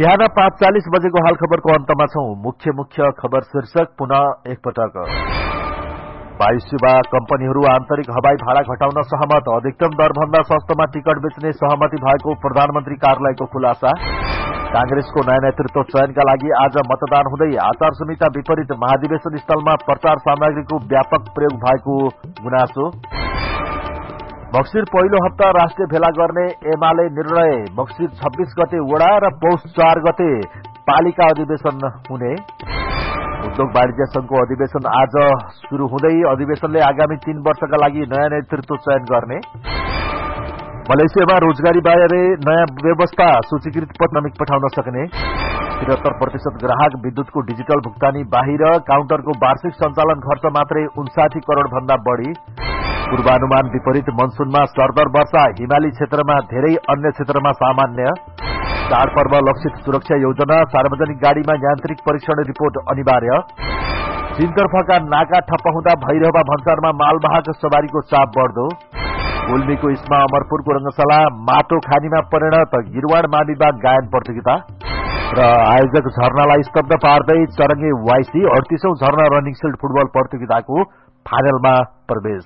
बिहान 5:40 बजेको हाल खबरको अन्तमा छौं। मुख्य खबर शीर्षक पुनः एकपटक। वायु सेवा कम्पनीहरू आन्तरिक हवाई भाडा घटाउन सहमत। अधिकतम दरभन्दा सस्तोमा टिकट बेच्ने सहमति भएको प्रधानमन्त्री कार्यालयको खुलासा। कांग्रेसको नयाँ नेतृत्व चयनका लागि आज मतदान हुँदै आचार संहिता विपरीत महाधिवेशन स्थलमा प्रचार सामग्रीको व्यापक प्रयोग भएको गुनासो। मक्सिर पहिलो हप्ता राष्ट्रिय भेला गर्ने एमाले निर्णय। मक्सिर 26 गते वडा र पौष 4 गते पालिका अधिवेशन हुने। उद्योग वाणिज्य संघको अधिवेशन आज शुरू हुँदै अधिवेशनले आगामी 3 वर्षका लागि नयाँ नेतृत्व चयन गर्ने। मलेसियामा रोजगारी बारे नयाँ व्यवस्था। सूचीकृत श्रमिक पठाउन सक्ने। 73% ग्राहक विद्युतको डिजिटल भुक्तानी बाहिर। काउन्टरको वार्षिक सञ्चालन खर्च मात्रै 59 करोड़ भन्दा बढ़ी। पूर्वानुमान विपरीत मनसूनमा सरदर वर्षा। हिमाली क्षेत्रमा धेरै, अन्य क्षेत्रमा सामान्य। चाडपर्व लक्षित सुरक्षा योजना। सार्वजनिक गाड़ीमा यान्त्रिक परीक्षण रिपोर्ट अनिवार्य। चीनतर्फका नाका ठप्प हुँदा भैरहवा भन्सारमा मालवाहक सवारीको चाप बढ्दो। गुल्मीको इस्मा अमरपुरको रंगशाला माटो खानीमा परिणत। गिरवाड माविबाग गायन प्रतियोगिता र आयोजक झरनालाई स्तब्ध पार्दै चरङ्गे वाइसी 38औं झरना रनिङ सिल्ड फुटबल प्रतियोगिताको फाइनलमा प्रवेश।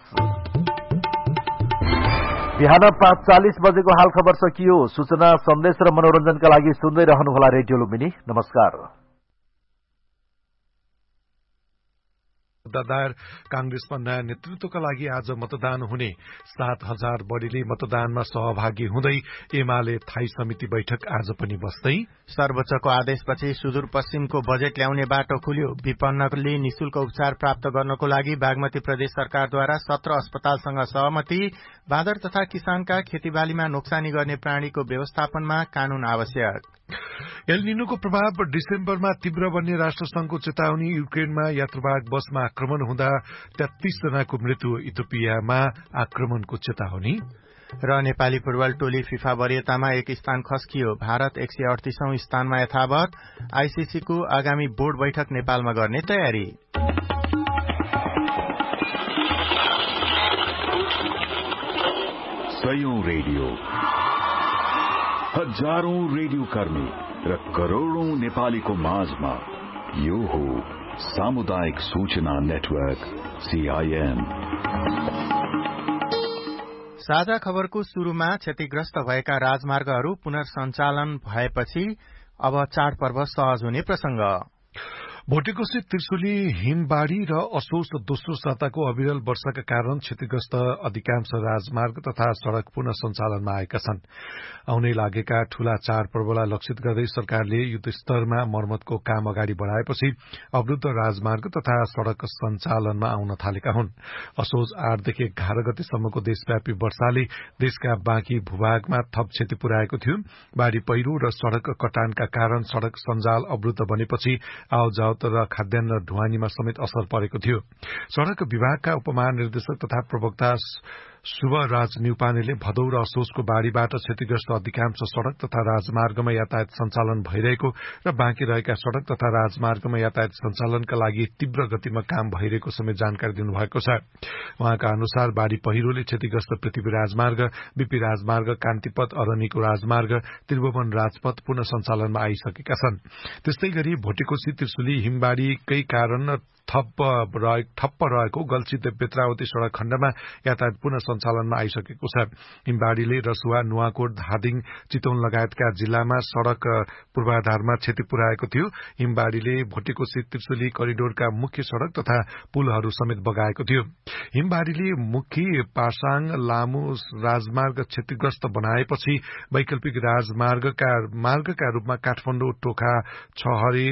बिहान 5:40 बजेको हाल खबर सकियो। सूचना, सन्देश र मनोरञ्जनका लागि सुन्दै रहनुहोला रेडियो लुम्बिनी। नमस्कार। दादार कांग्रेसमा नयाँ नेतृत्वका लागि आज मतदान हुने। 7,000 बढ़ीले मतदानमा सहभागी हुँदै एमाले थाई समिति बैठक आज पनि बस्दै। सर्वोच्चको आदेशपछि सुदूरपश्चिमको बजेट ल्याउने बाटो खुल्यो। विपन्नले निशुल्क उपचार प्राप्त गर्नको लागि बागमती प्रदेश सरकारद्वारा 17 अस्पतालसँग सहमति। बाँदर तथा किसानका खेतीबालीमा नोक्सानी गर्ने प्राणीको व्यवस्थापनमा कानून आवश्यक। एल निनोको प्रभाव डिसेम्बरमा तीव्र बन्ने राष्ट्रसंघको चेतावनी। युक्रेनमा यात्रुवाहक बसमा आक्रमण हुँदा 33 जनाको मृत्यु। इथियोपियामा आक्रमणको चेतावनी। र नेपाली फुटबल टोली फिफा वरियतामा एक स्थान खस्कियो। भारत 138औं स्थानमा यथावत। आईसीसीको आगामी बोर्ड बैठक नेपालमा गर्ने तयारी। सयौं रेडियो, हजारौं रेडियो कर्मी र करोड़ौं नेपालीको माझमा यो हो सामुदायिक सूचना नेटवर्क सीआईएन। साझा खबरको शुरूमा क्षतिग्रस्त भएका राजमार्गहरू पुनर्सञ्चालन भएपछि अब चाडपर्व सहज हुने प्रसंग। भोटेकोशी त्रिशुली हिमबाढ़ी र असोज दोस्रो साताको अविरल वर्षाका कारण क्षतिग्रस्त अधिकांश राजमार्ग तथा सड़क पुनः सञ्चालनमा आएका छन्। आउनै लागेका ठूला चाडपर्वलाई लक्षित गर्दै सरकारले युद्धस्तरमा मर्मतको काम अगाडि बढ़ाएपछि अवरुद्ध राजमार्ग तथा सड़क सञ्चालनमा आउन थालेका हुन्। असोज 8 देखि 11 गतेसम्मको देशव्यापी वर्षाले देशका बाँकी भूभागमा थप क्षति पुर्याएको थियो। बाढ़ी पहिरो र सड़क कटानका कारण सड़क सञ्जाल अवरुद्ध बनेपछि आवाजाही र खाद्यान्न ढुवानीमा समेत असर परेको थियो। सड़क विभागका उपमहानिर्देशक तथा प्रवक्ता शुभराज न्युपानेले भदौ र असोजको बाढ़ीबाट क्षतिग्रस्त अधिकांश सड़क तथा राजमार्गमा यातायात सञ्चालन भइरहेको र बाँकी रहेका सड़क तथा राजमार्गमा यातायात सञ्चालनका लागि तीव्र गतिमा काम भइरहेको समेत जानकारी दिनुभएको छ। उहाँका अनुसार बाढ़ी पहिरोले क्षतिग्रस्त पृथ्वी राजमार्ग, बीपी राजमार्ग, कान्तिपथ, अरनीको राजमार्ग, त्रिभुवन राजपथ पुनः सञ्चालनमा आइसकेका छन्। त्यस्तै गरी भोटेकोशी त्रिशुली हिमबाढ़ीकै कारण ठप्प रहेको गल्छी बेत्रावती सड़क खण्डमा यातायात पुनः सञ्चालनमा आइसकेको छ। हिमबाढ़ीले रसुवा, नुवाकोट, धादिङ, चितवन लगायतका जिल्लामा सड़क पूर्वाधारमा क्षति पुर्याएको थियो। हिमबाढ़ीले भोटेकोशी त्रिशुली करिडोरका मुख्य सड़क तथा पुलहरू समेत बगाएको थियो। हिमबाढ़ीले मुख्य पासाङ लामो राजमार्ग क्षतिग्रस्त बनाएपछि वैकल्पिक मार्गका रूपमा काठमाडौँ टोखा छहरे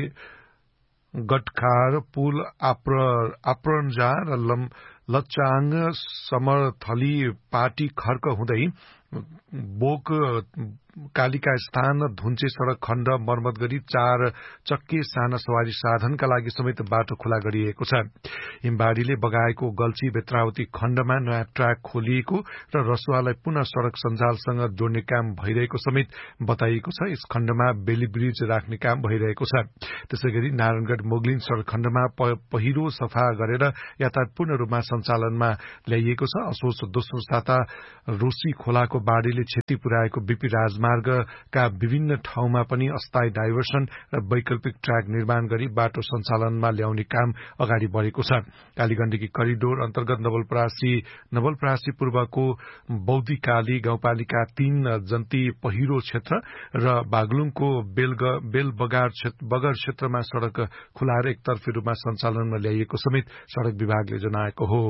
गटखार पुल आप्रन्जा र लच्चाङ समरथली पाटी खर्क हुँदै बोक कालिका स्थान धुन्चे सड़क खण्ड मर्मत गरी 4 चक्के साना सवारी साधनका लागि समेत बाटो खुला गरिएको छ। हिमबाढ़ीले बगाएको गल्छी बेत्रावती खण्डमा नयाँ ट्र्याक खोलिएको र रसुवालाई पुनः सड़क सञ्जालसँग जोड्ने काम भइरहेको समेत बताइएको छ। यस खण्डमा बेली ब्रिज राख्ने काम भइरहेको छ। त्यसैगरी नारायणगढ़ मोगलिन सड़क खण्डमा पहिरो सफा गरेर यातायात पूर्ण रूपमा सञ्चालनमा ल्याइएको छ। असोज दोस्रो साता रोशी खोलाको बाढ़ीले क्षति पुर्याएको बीपी राजमार्ग राजमार्गका विभिन्न ठाउँमा पनि अस्थायी डाइभर्सन र वैकल्पिक ट्र्याक निर्माण गरी बाटो सञ्चालनमा ल्याउने काम अगाडि बढेको छ। कालीगण्डकी करिडोर अन्तर्गत नवलपरासी पूर्वको बौद्धिकाली गाउँपालिका 3 जन्ती पहिरो क्षेत्र र बागलुङको बगर क्षेत्रमा सड़क खुलाएर एकतर्फी रूपमा सञ्चालनमा ल्याइएको समेत सड़क विभागले जनाएको हो।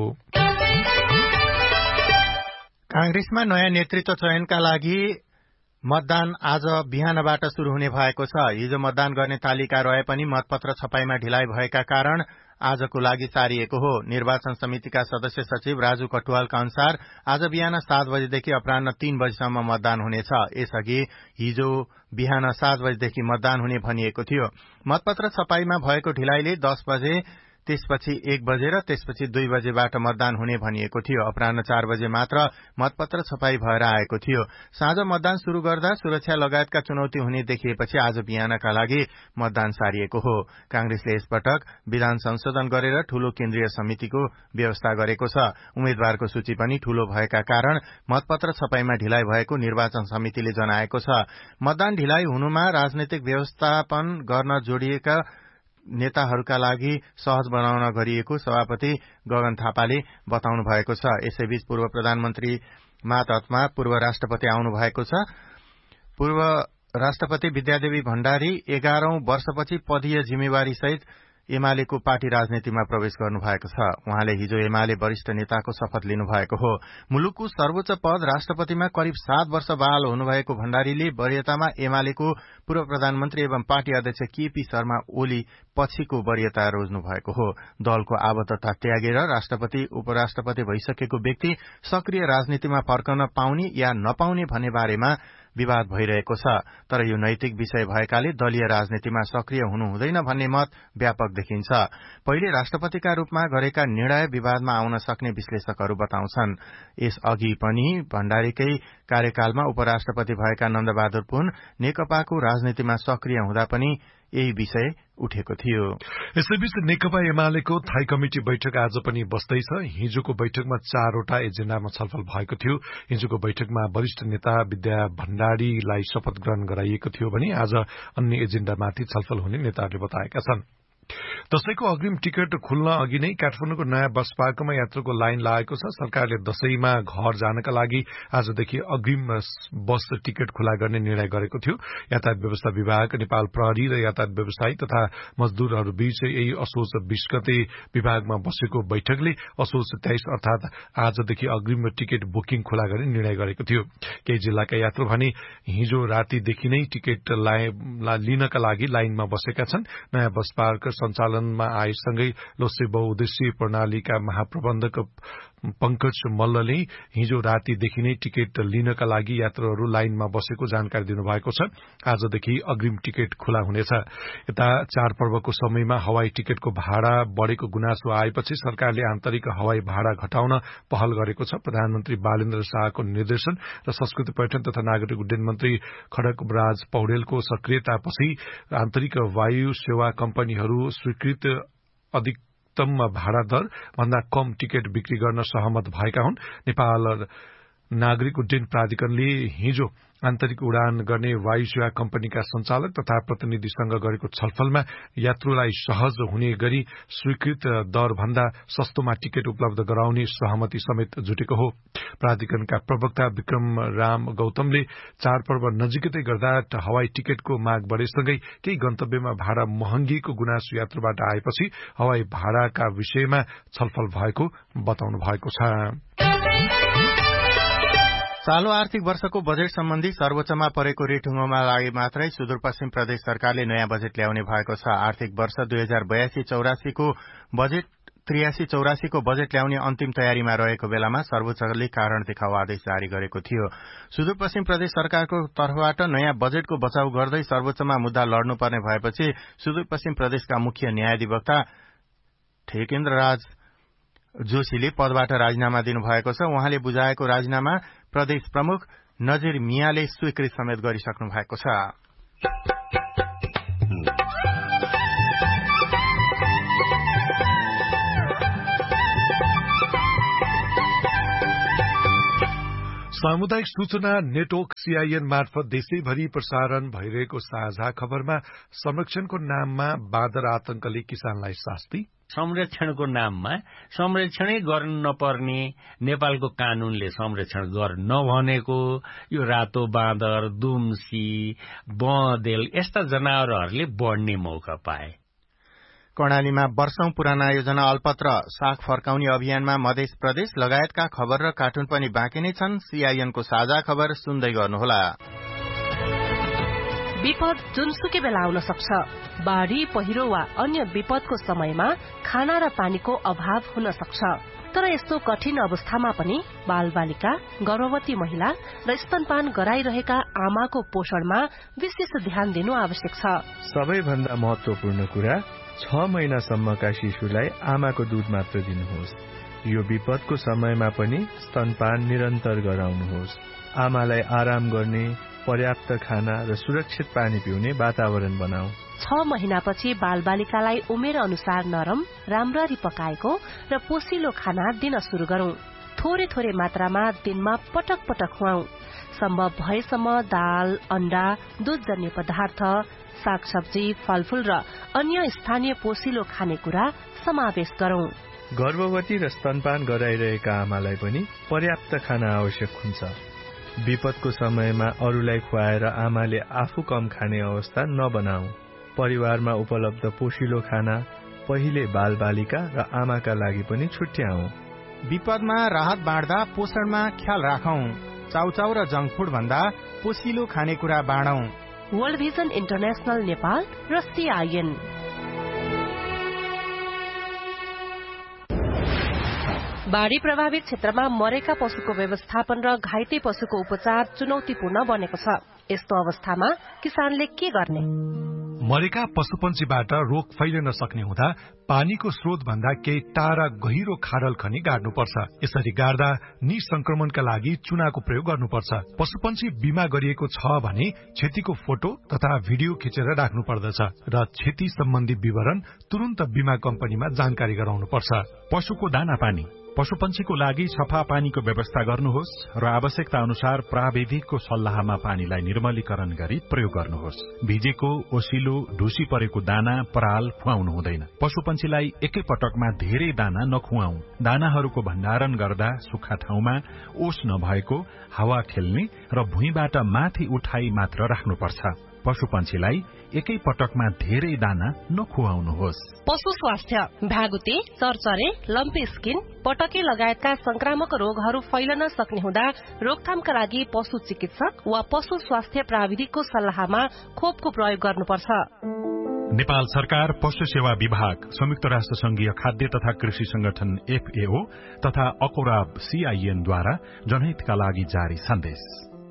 कांग्रेसमा नयाँ नेतृत्व चयनका लागि मतदान आज बिहानबाट शुरू हुने भएको छ। हिजो मतदान गर्ने तालिका रहे पनि मतपत्र छपाईमा ढिलाइ भएका कारण आजको लागि सारिएको हो। निर्वाचन समितिका सदस्य सचिव राजु कटुवालका अनुसार आज बिहान 7 बजेदेखि अपराह्न 3 बजेसम्म मतदान हुनेछ। यसअघि हिजो बिहान 7 बजेदेखि मतदान हुने भनिएको थियो। मतपत्र छपाईमा भएको ढिलाइले 10 बजे, त्यसपछि 1 बजे र त्यसपछि 2 बजेबाट मतदान हुने भनिएको थियो। अपराह्न 4 बजे मात्र मतपत्र छपाई भएर आएको थियो। साँझ मतदान शुरू गर्दा सुरक्षा लगायतका चुनौती हुने देखिएपछि आज बिहानका लागि मतदान सारिएको हो। कांग्रेसले यसपटक विधान संशोधन गरेर ठूलो केन्द्रीय समितिको व्यवस्था गरेको छ। उम्मेद्वारको सूची पनि ठूलो भएका कारण मतपत्र छपाईमा ढिलाइ भएको निर्वाचन समितिले जनाएको छ। मतदान ढिलाइ हुनुमा राजनैतिक व्यवस्थापन गर्न जोडिएका नेताहरूका लागि सहज बनाउन गरिएको सभापति गगन थापाले बताउनु भएको छ। यसैबीच पूर्व प्रधानमन्त्री मातहतमा पूर्व राष्ट्रपति आउनु भएको छ। पूर्व राष्ट्रपति विद्यादेवी भण्डारी 11औं वर्षपछि पदीय जिम्मेवारी सहित एमालेको पार्टी राजनीतिमा प्रवेश गर्नु भएको छ। उहाँले हिजो एमाले वरिष्ठ नेताको शपथ लिनु भएको हो। मुलुकको सर्वोच्च पद राष्ट्रपतिमा करिब 7 वर्ष बहाल हुनुभएको भण्डारीले वरियतामा एमालेको पूर्व प्रधानमन्त्री एवं पार्टी अध्यक्ष केपी शर्मा ओली पछिको वरियता रोज्नु भएको हो। दलको आबद्धता त्यागेर राष्ट्रपति उपराष्ट्रपति भइसकेको व्यक्ति सक्रिय राजनीतिमा फर्कन पाउने या नपाउने भन्ने बारेमा विवाद भइरहेको छ। तर यो नैतिक विषय भएकाले दलीय राजनीतिमा सक्रिय हुनु हुँदैन भन्ने मत व्यापक देखिन्छ। पहिले राष्ट्रपतिका रूपमा गरेका निर्णय विवादमा आउन सक्ने विश्लेषकहरू बताउँछन्। यसअघि पनि भण्डारीकै कार्यकालमा उपराष्ट्रपति भएका नन्दबहादुर पुन नेकपाको राजनीतिमा सक्रिय हुँदा पनि यही विषय उठेको थियो। यसैबीच नेकपा एमालेको थाई कमिटी बैठक आज पनि बस्दैछ। हिजोको बैठकमा 4वटा एजेण्डामा छलफल भएको थियो। हिजोको बैठकमा वरिष्ठ नेता विद्या भण्डारीलाई शपथ ग्रहण गराइएको थियो भने आज अन्य एजेण्डामाथि छलफल हुने नेताहरूले बताएका छन्। दशैंको अग्रिम टिकट खुल्न अघि नै काठमाडौँको नयाँ बस पार्कमा यात्रुको लाइन लागेको छ। सरकारले दशैंमा घर जानका लागि आजदेखि अग्रिम बस टिकट खुला गर्ने निर्णय गरेको थियो। यातायात व्यवस्था विभाग, नेपाल प्रहरी र यातायात व्यवसायी तथा मजदूरहरूबीच यही असोज 20 गते विभागमा बसेको बैठकले असोज 23 अर्थात आजदेखि अग्रिम टिकट बुकिङ खुला गर्ने निर्णय गरेको थियो। केही जिल्लाका यात्रु भने हिजो रातीदेखि नै टिकट लिनका लागि लाइनमा बसेका छन्। नयाँ बस पार्क सञ्चालनमा आएसँगै लोसे बहुउद्देश्यीय प्रणालीका महाप्रबन्धक पंकज मल्लले हिजो रातीदेखि नै टिकट लिनका लागि यात्रुहरू लाइनमा बसेको जानकारी दिनुभएको छ। आजदेखि अग्रिम टिकट खुला हुनेछ। यता चाडपर्वको समयमा हवाई टिकटको भाडा बढेको गुनासो आएपछि सरकारले आन्तरिक हवाई भाडा घटाउन पहल गरेको छ। प्रधानमन्त्री बालेन्द्र शाहको निर्देशन र संस्कृति पर्यटन तथा नागरिक उड्डयन मन्त्री खड्गराज पौडेलको सक्रियतापछि आन्तरिक वायु सेवा कम्पनीहरू स्वीकृत अधिकतम भाडा दर भन्दा कम टिकट बिक्री गर्न सहमत भएका हुन्। नेपाल नागरिक उड्डयन प्राधिकरणले हिजो आन्तरिक उडान गर्ने वायु सेवा कम्पनीका संचालक तथा प्रतिनिधिसँग गरेको छलफलमा यात्रुलाई सहज हुने गरी स्वीकृत दर भन्दा सस्तोमा टिकट उपलब्ध गराउने सहमति समेत जुटेको हो। प्राधिकरणका प्रवक्ता विक्रम राम गौतमले चाडपर्व नजिकै गर्दा हवाई टिकटको माग बढेसँगै केही गन्तव्यमा भाडा महँगीको गुनासो यात्रुबाट आएपछि हवाई भाडाका विषयमा छलफल भएको बताउनु भएको छ। चालू आर्थिक वर्षको बजेट सम्बन्धी सर्वोच्चमा परेको रिटुङ्गोमा लागि मात्रै सुदूरपश्चिम प्रदेश सरकारले नयाँ बजेट ल्याउने भएको छ। आर्थिक वर्ष 2082-84 को बजेट 83-84 को बजेट ल्याउने अन्तिम तयारीमा रहेको बेलामा सर्वोच्चले कारण देखाउ आदेश जारी गरेको थियो। सुदूरपश्चिम प्रदेश सरकारको तर्फबाट नयाँ बजेटको बचाउ गर्दै सर्वोच्चमा मुद्दा लड्नुपर्ने भएपछि सुदूरपश्चिम प्रदेशका मुख्य न्यायाधिवक्ता ठेकेन्द्र राज जोशीले पदबाट राजीनामा दिनुभएको छ। उहाँले बुझाएको राजीनामा प्रदेश प्रमुख नजीर मियाले स्वीकृत समेत गरिसक्नु भएको छ। सामुदायिक सूचना नेटवर्क CIN मार्फत देशैभरि प्रसारण भइरहेको साझा खबरमा संरक्षणको नाममा बाँदर आतंकले किसानलाई शास्ति, संरक्षणको नाममा संरक्षणै गर्नु नपर्ने नेपालको कानूनले संरक्षण गर्न नभनेको यो रातो बाँदर, दुम्सी, बँदेल यस्ता जनावरहरूले बढ्ने मौका पाए। कर्णालीमा वर्षौं पुराना योजना अल्पत्र साग फर्काउने अभियानमा मध्य प्रदेश लगायतका खबर र कार्टुन पनि बाँकी नै छन्। CIN को साझा खबर सुन्दै गर्नुहोला। विपद जुनसुकै बेला आउन सक्छ। बाढ़ी, पहिरो वा अन्य विपदको समयमा खाना र पानीको अभाव हुन सक्छ। तर यस्तो कठिन अवस्थामा पनि बालबालिका, गर्भवती महिला र स्तनपान गराइरहेका आमाको पोषणमा विशेष ध्यान दिनु आवश्यक छ। सबैभन्दा महत्वपूर्ण कुरा 6 महिनासम्मका शिशुलाई आमाको दूध मात्र दिनुहोस्। यो विपदको समयमा पनि स्तनपान निरन्तर गराउनुहोस्। आमालाई आराम गर्ने, पर्याप्त खाना र सुरक्षित पानी पिउने वातावरण बनाऊ। 6 महिनापछि बालबालिकालाई उमेर अनुसार नरम, राम्ररी पकाएको र पोसिलो खाना दिन शुरू गरौं। थोरै थोरै मात्रामा दिनमा पटक पटक खुवाऊ। सम्भव भएसम्म दाल, अण्डा, दूधजन्य पदार्थ, सागसब्जी, फलफूल र अन्य स्थानीय पोसिलो खानेकुरा समावेश गरौं। गर्भवती र स्तनपान गराइरहेका आमालाई पनि पर्याप्त खाना आवश्यक हुन्छ। विपदको समयमा अरूलाई खुवाएर आमाले आफू कम खाने अवस्था नबनाऊ। परिवारमा उपलब्ध पोसिलो खाना पहिले बालबालिका र आमाका लागि पनि छुट्याऊ। विपदमा राहत बाँड्दा पोषणमा ख्याल राखौं। चाउचाउ र जंक फूड भन्दा पोसिलो खानेकुरा बाँडौं। वर्ल्ड भिजन इन्टरनेशनल नेपाल र CIN। बाढ़ी प्रभावित क्षेत्रमा मरेका पशुको व्यवस्थापन र घाइते पशुको उपचार चुनौतीपूर्ण बनेको छ। यस्तो अवस्थामा किसानले के गर्ने? मरेका पशुपन्छीबाट रोग फैलिन सक्ने हुँदा पानीको स्रोत भन्दा केही टाढा गहिरो खाडल खनी गाड्नुपर्छ। यसरी गाड्दा निसंक्रमणका लागि चुनाको प्रयोग गर्नुपर्छ। पशुपन्छी बिमा गरिएको छ भने क्षतिको फोटो तथा भिडियो खिचेर राख्नु पर्दछ र क्षति सम्बन्धी विवरण तुरन्त बिमा कम्पनीमा जानकारी गराउनुपर्छ। पशुको दाना पानी, पशुपन्छीको लागि सफा पानीको व्यवस्था गर्नुहोस् र आवश्यकता अनुसार प्राविधिकको सल्लाहमा पानीलाई निर्मलीकरण गरी प्रयोग गर्नुहोस्। भिजेको, ओसिलो, ढुसी परेको दाना, पराल खुवाउनु हुँदैन। पशुपन्छीलाई एकै पटकमा धेरै दाना नखुवाऊ। दानाहरूको भण्डारण गर्दा सुक्खा ठाउँमा, ओस नभएको, हावा खेल्ने र भुइँबाट माथि उठाई मात्र राख्नुपर्छ। पशुपन्छीलाई एकै पटकमा धेरै दाना नखुवाउनुहोस्। पशु स्वास्थ्य, भ्यागुते, चरचरे, लम्पी स्किन, पटके लगायतका संक्रामक रोगहरू फैलन सक्ने हुँदा रोकथामका लागि पशु चिकित्सक वा पशु स्वास्थ्य प्राविधिकको सल्लाहमा खोपको प्रयोग गर्नुपर्छ। नेपाल सरकार, पशु सेवा विभाग, संयुक्त राष्ट्र संघीय खाद्य तथा कृषि संगठन FAO तथा अकोराब CIN द्वारा जनहितका लागि जारी सन्देश।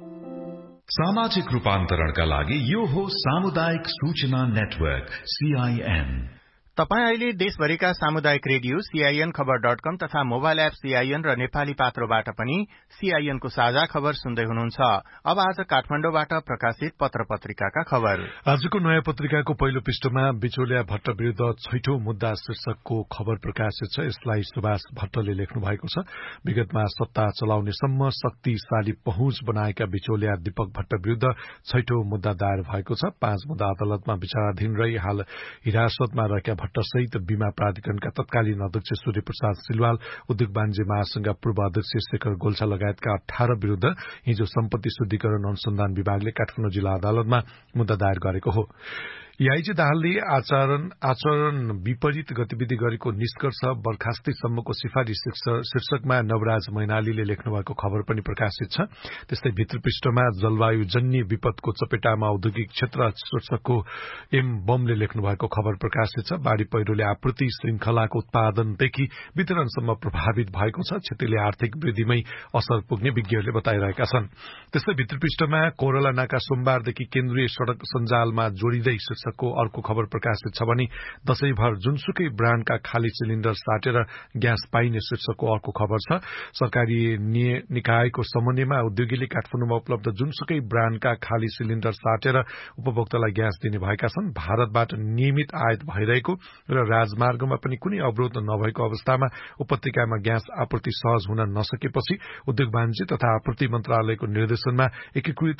सामाजिक रूपान्तरणका लागि यो हो सामुदायिक सूचना नेटवर्क CIN। तपाई अहिले देशभरिका सामुदायिक रेडियो CINखबर.com तथा मोबाइल एप CIN र नेपाली पात्रोबाट पनि CIN को साझा खबर सुन्दै हुनुहुन्छ। अब आज काठमाडौँबाट प्रकाशित पत्र पत्रिकाका खबर। आजको नयाँ पत्रिकाको पहिलो पृष्ठमा बिचौलिया भट्ट विरूद्ध छैठौं मुद्दा शीर्षकको खबर प्रकाशित छ। यसलाई सुभाष भट्टले लेख्नु भएको छ। विगतमा सत्ता चलाउनेसम्म शक्तिशाली पहुँच बनाएका बिचौलिया दीपक भट्ट विरूद्ध छैठौं मुद्दा दायर भएको छ। 5 मुद्दा अदालतमा विचाराधीन रही हाल हिरासतमा रहेका भट्ट सहित बीमा प्राधिकरणका तत्कालीन अध्यक्ष सूर्य प्रसाद सिलवाल, उद्योग वाणिज्य महासंघका पूर्व अध्यक्ष शेखर गोल्छा लगायतका 18 विरूद्ध हिजो सम्पत्ति शुद्धिकरण अनुसन्धान विभागले काठमाडौँ जिल्ला अदालतमा मुद्दा दायर गरेको हो। याइजी दाहालले आचरण विपरीत गतिविधि गरेको निष्कर्ष बर्खास्तीसम्मको सिफारिश शीर्षकमा नवराज मैनालीले लेख्नुभएको खबर पनि प्रकाशित छ। त्यस्तै भित्र पृष्ठमा जलवायुजन्य विपदको चपेटामा औद्योगिक क्षेत्र शीर्षकको एम बमले लेख्नुभएको खबर प्रकाशित छ। बाढ़ी पहिरोले आपूर्ति श्रृंखलाको उत्पादनदेखि वितरणसम्म प्रभावित भएको छ। क्षतिले आर्थिक वृद्धिमै असर पुग्ने विज्ञहरूले बताइरहेका छन्। त्यस्तै भित्र पृष्ठमा कोरला नाका सोमबारदेखि केन्द्रीय सड़क सञ्जालमा जोडिँदै शीर्षक शीर्षकको अर्को खबर प्रकाशित छ भने दशैंभर जुनसुकै ब्रान्डका खाली सिलिण्डर साटेर ग्यास पाइने शीर्षकको अर्को खबर छ। सरकारी निकायको समन्वयमा उद्योगीले काठमाडौँमा उपलब्ध जुनसुकै ब्रान्डका खाली सिलिण्डर साटेर उपभोक्तालाई ग्यास दिने भएका छन्। भारतबाट नियमित आयात भइरहेको र राजमार्गमा पनि कुनै अवरोध नभएको अवस्थामा उपत्यकामा ग्यास आपूर्ति सहज हुन नसकेपछि उद्योग वाणिज्य तथा आपूर्ति मन्त्रालयको निर्देशनमा एकीकृत